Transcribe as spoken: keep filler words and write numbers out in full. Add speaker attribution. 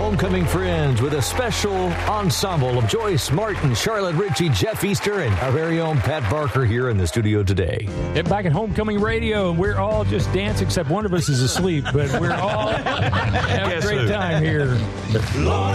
Speaker 1: Homecoming Friends with a special ensemble of Joyce Martin, Charlotte Ritchie, Jeff Easter, and our very own Pat Barker here in the studio today.
Speaker 2: Get back at Homecoming Radio, and we're all just dancing, except one of us is asleep, but we're all having a great time here.